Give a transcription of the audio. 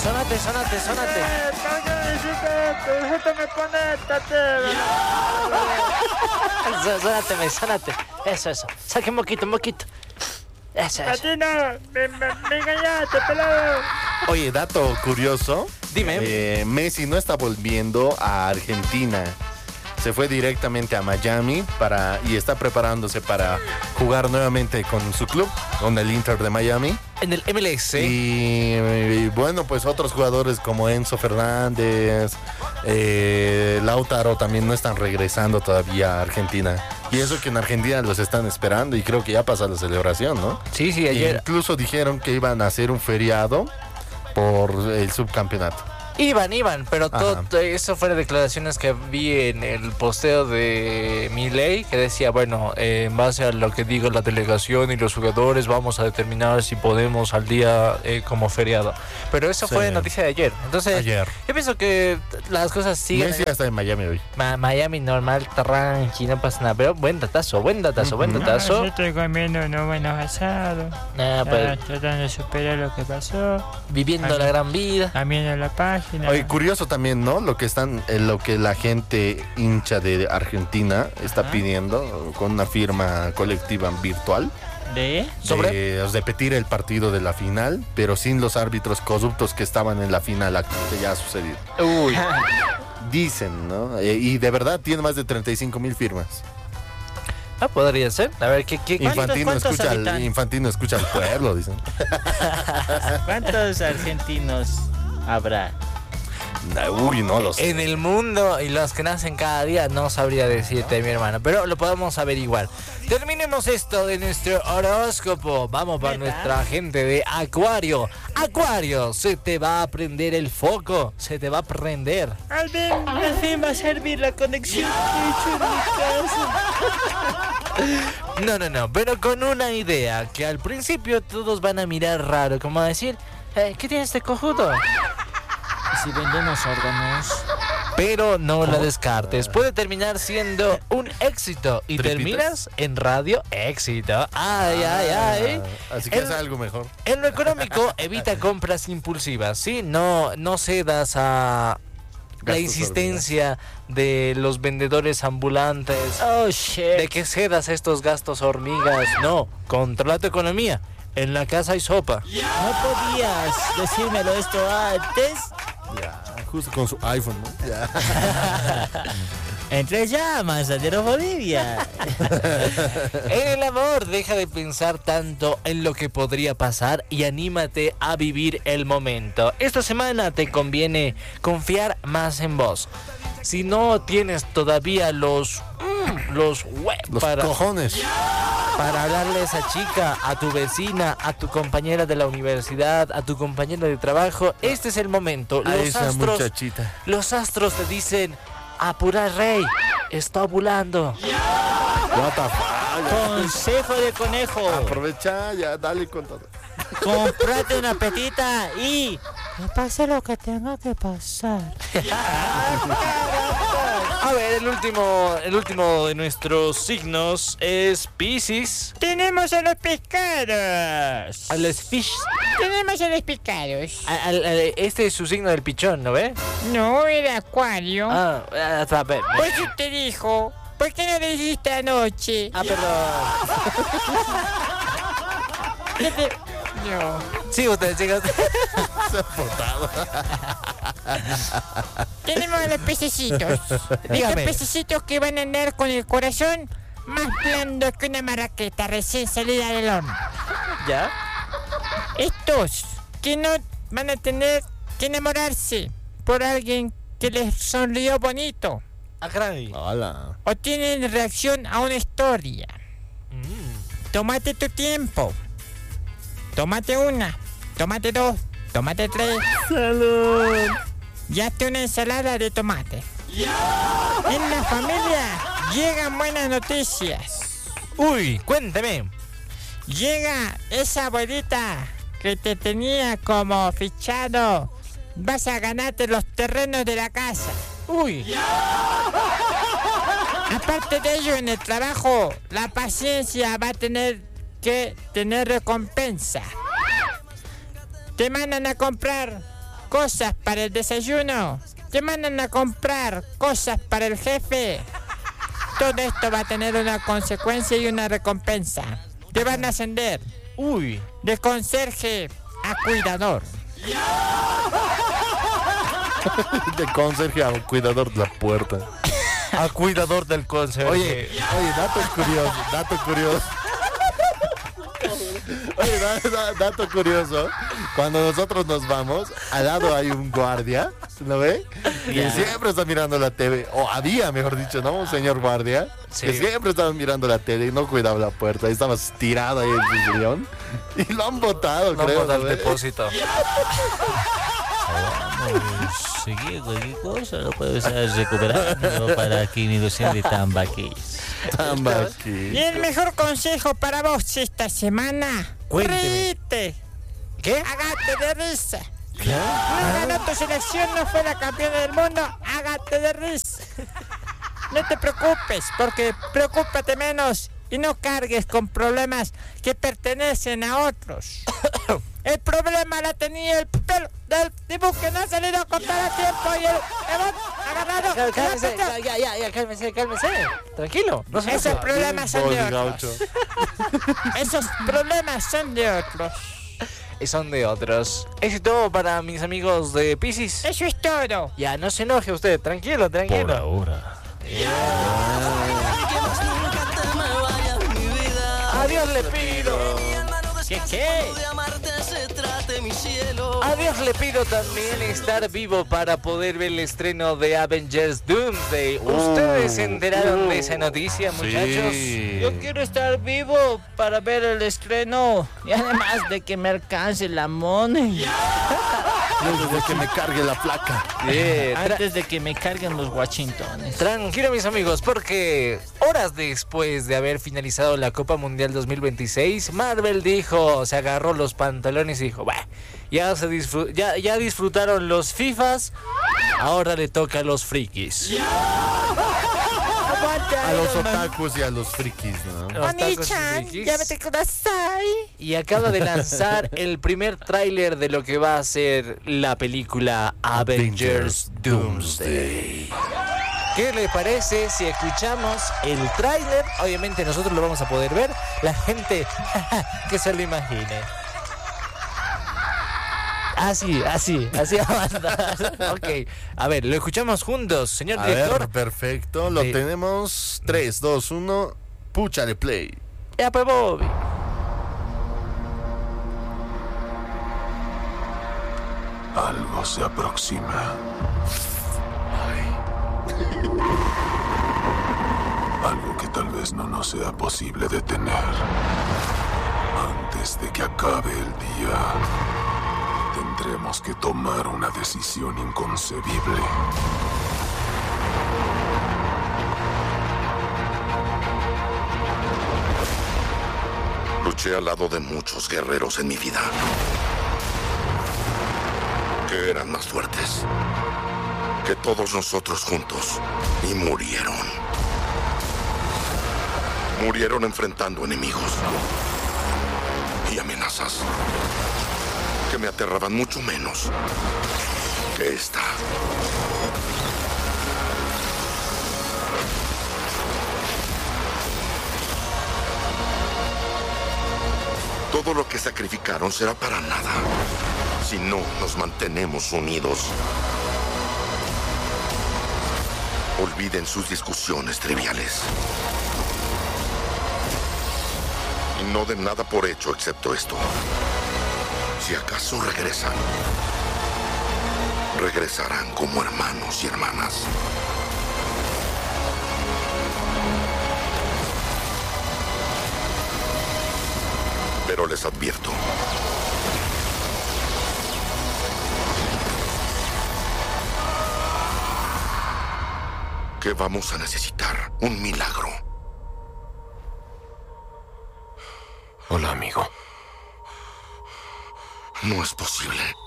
Sonate. Sonate. Eso. Saque un moquito. Eso. Patino, me engañaste, pelado. Oye, dato curioso. Dime. Messi no está volviendo a Argentina. Se fue directamente a Miami y está preparándose para jugar nuevamente con su club, con el Inter de Miami. En el MLS. Y bueno, pues otros jugadores como Enzo Fernández, Lautaro también no están regresando todavía a Argentina. Y eso que en Argentina los están esperando y creo que ya pasa la celebración, ¿no? Sí, ayer. Incluso dijeron que iban a hacer un feriado por el subcampeonato. Iban, pero todo eso fueron declaraciones que vi en el posteo de Milei, que decía, bueno, en base a lo que diga la delegación y los jugadores, vamos a determinar si podemos al día como feriado. Pero eso fue noticia de ayer. Entonces, yo pienso que las cosas siguen. Messi está en Miami hoy. Miami normal, tranqui, no pasa nada. Pero buen datazo. Yo estoy comiendo unos buenos asados. Pues, Tratando de superar lo que pasó. viviendo la gran vida. También en la página. Oye, curioso también, ¿no? Lo que la gente hincha de Argentina está pidiendo con una firma colectiva virtual. ¿De? ¿Sobre? Repetir el partido de la final, pero sin los árbitros corruptos que estaban en la final que ya ha sucedido. Uy. Dicen, ¿no? Y de verdad tiene más de 35,000 firmas. Podría ser. A ver, ¿qué? Infantino escucha al pueblo, dicen. ¿Cuántos argentinos habrá? Uy, no lo sé. En el mundo y los que nacen cada día no sabría decirte, mi hermano, pero lo podemos averiguar. Terminemos esto de nuestro horóscopo. Vamos para nuestra gente de Acuario. Acuario, se te va a prender el foco, se te va a prender. Al fin va a servir la conexión que he hecho en mi casa. No, pero con una idea, que al principio todos van a mirar raro, como a decir, ¿qué tiene este cojudo? Si vendemos órganos. Pero no la descartes, puede terminar siendo un éxito y terminas en Radio Éxito. Ay. Así que es algo mejor. En lo económico, evita compras impulsivas, ¿sí? No cedas a la insistencia de los vendedores ambulantes. Oh, shit. De que cedas estos gastos hormigas. No, controla tu economía. En la casa hay sopa. No podías decírmelo esto antes. Ya, justo con su iPhone, ¿no? Ya. Entre llamas, Santero Bolivia. En el amor, deja de pensar tanto en lo que podría pasar y anímate a vivir el momento. Esta semana te conviene confiar más en vos. Si no tienes todavía los cojones para hablarle a esa chica, a tu vecina, a tu compañera de la universidad, a tu compañero de trabajo, este es el momento. Los astros te dicen: apura, rey, está ovulando. What the fuck? Consejo de conejo. Aprovecha, ya, dale con todo. Comprate una petita y que pase lo que tenga que pasar. A ver, el último de nuestros signos es Piscis. Tenemos a los pescados. A los fish. Tenemos a los pescados. Este es su signo del pichón, ¿no ve? No, era Acuario. A ver. Pues yo te dijo, ¿por qué no le dijiste anoche? Perdón. No. Sí, usted. Se ha portado. Tenemos a los pececitos. Estos pececitos que van a andar con el corazón más blando que una marraqueta recién salida del horno. ¿Ya? Estos que no van a tener que enamorarse por alguien que les sonrió bonito. Hola. O tienen reacción a una historia. Tómate tu tiempo. Tómate una, tómate dos, tómate tres. ¡Salud! Y hazte una ensalada de tomate. En la familia llegan buenas noticias. Uy, cuénteme. Llega esa abuelita que te tenía como fichado. Vas a ganarte los terrenos de la casa. Uy. Aparte de ello, en el trabajo, la paciencia va a tener que tener recompensa. Te mandan a comprar cosas para el desayuno. Te mandan a comprar cosas para el jefe. Todo esto va a tener una consecuencia y una recompensa. Te van a ascender. Uy. De conserje a cuidador. De conserje a cuidador de la puerta. A cuidador del conserje. Oye, dato curioso. Oye, dato curioso. Cuando nosotros nos vamos, al lado hay un guardia, ¿lo ve? Que siempre está mirando la TV. O había, mejor dicho, ¿no? Un señor guardia. Sí. Que siempre estaba mirando la tele y no cuidaba la puerta. Y estaba tirado ahí en su sillón. Y lo han botado, No creo. vamos al ¿no ve? depósito. Seguir cualquier cosa, lo puedes estar recuperando para que ni lo sean de tambaquis. Tambaqui. Y el mejor consejo para vos esta semana. Cuénteme. Ríete. ¿Qué? Hágate de risa. No ganó tu selección, no fue la campeona del mundo. Hágate de risa. No te preocupes, porque preocúpate menos y no cargues con problemas que pertenecen a otros. El problema la tenía el pelo del dibujo que no ha salido a contar a tiempo y el agarrado. Cálmese, cálmese. Tranquilo. No se Esos problemas son de Boli otros. gaucho. Esos problemas son de otros. Y son de otros. Éxito para mis amigos de Piscis. Eso es todo. Ya, no se enoje usted. Tranquilo. ahora. Adiós le pido. ¿Qué? A Dios le pido también estar vivo para poder ver el estreno de Avengers Doomsday. ¿Ustedes se enteraron de esa noticia, muchachos? Sí. Yo quiero estar vivo para ver el estreno y además de que me alcance la money Luego de que me cargue la placa. antes de que me carguen los Washingtones. Tranquilo, mis amigos, porque horas después de haber finalizado la Copa Mundial 2026, Marvel dijo, se agarró los pantalones y dijo, bah, ya disfrutaron los FIFAs, ahora le toca a los frikis. A los otakus y a los frikis, ¿no? Los tacos y Oni-chan, frikis. llámate kudasai. Y acaba de lanzar el primer tráiler de lo que va a ser la película Avengers Doomsday. ¿Qué le parece si escuchamos el tráiler? Obviamente nosotros lo vamos a poder ver. La gente que se lo imagine. Así avanza. Ok, a ver, lo escuchamos juntos, señor A director. ver, perfecto. Lo Sí. tenemos. 3, 2, 1. Púchale play. Ya, pues, Bobby. Algo se aproxima. Algo que tal vez no nos sea posible detener. Antes de que acabe el día, tendremos que tomar una decisión inconcebible. Luché al lado de muchos guerreros en mi vida, que eran más fuertes que todos nosotros juntos, y murieron. Murieron enfrentando enemigos y amenazas que me aterraban mucho menos que esta. Todo lo que sacrificaron será para nada si no nos mantenemos unidos. Olviden sus discusiones triviales. Y no den nada por hecho excepto esto. Si acaso regresan, regresarán como hermanos y hermanas. Pero les advierto, que vamos a necesitar un milagro. Hola, amigo. No es posible.